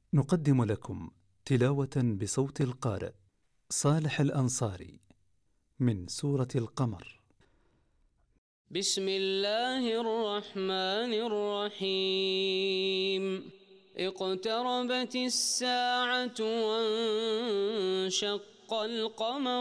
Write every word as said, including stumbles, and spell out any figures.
نقدم لكم تلاوة بصوت القارئ صالح الأنصاري من سورة القمر. بسم الله الرحمن الرحيم. اقتربت الساعة وانشق القمر